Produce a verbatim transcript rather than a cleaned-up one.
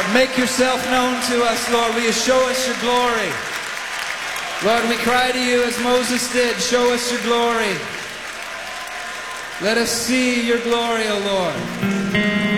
make yourself known to us, Lord. Will you show us your glory? Lord, we cry to you as Moses did, show us your glory. Let us see your glory, O Lord.